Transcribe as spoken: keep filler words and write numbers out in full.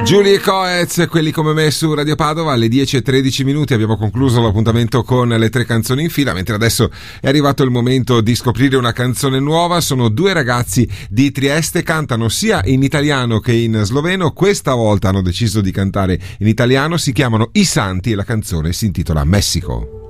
Giulia Coez, quelli come me su Radio Padova, alle dieci e tredici minuti abbiamo concluso l'appuntamento con le tre canzoni in fila, mentre adesso è arrivato il momento di scoprire una canzone nuova. Sono due ragazzi di Trieste, cantano sia in italiano che in sloveno, questa volta hanno deciso di cantare in italiano, si chiamano I Santi e la canzone si intitola Messico.